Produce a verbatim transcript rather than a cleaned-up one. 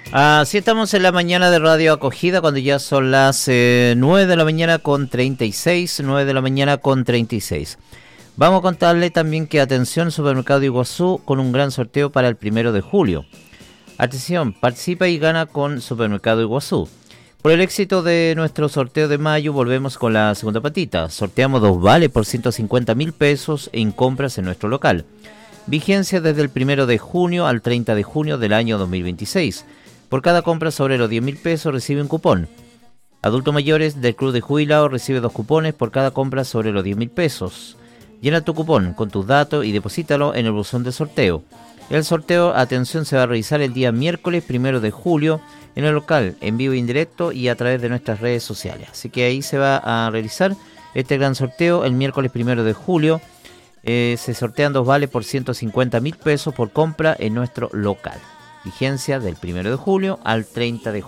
Así estamos en la mañana de Radio Acogida cuando ya son las eh, nueve de la mañana con treinta y seis, nueve de la mañana con treinta y seis. Vamos a contarle también que atención Supermercado Iguazú con un gran sorteo para el primero de julio. Atención, participa y gana con Supermercado Iguazú. Por el éxito de nuestro sorteo de mayo volvemos con la segunda patita. Sorteamos dos vales por ciento cincuenta mil pesos en compras en nuestro local. Vigencia desde el primero de junio al treinta de junio del año dos mil veintiséis. Por cada compra sobre los diez mil pesos recibe un cupón. Adultos mayores del Club de Jubilados recibe dos cupones por cada compra sobre los diez mil pesos. Llena tu cupón con tus datos y deposítalo en el buzón de sorteo. El sorteo, atención, se va a realizar el día miércoles primero de julio en el local, en vivo e indirecto y a través de nuestras redes sociales. Así que ahí se va a realizar este gran sorteo el miércoles primero de julio. Eh, se sortean dos vales por ciento cincuenta mil pesos por compra en nuestro local. Vigencia del primero de julio al treinta de julio.